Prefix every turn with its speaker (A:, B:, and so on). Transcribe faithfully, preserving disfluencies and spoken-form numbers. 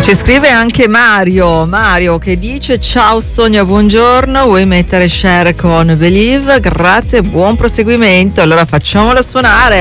A: Ci scrive anche Mario, Mario che dice: ciao Sonia, buongiorno, vuoi mettere Share con Believe? Grazie, buon proseguimento. Allora facciamola suonare.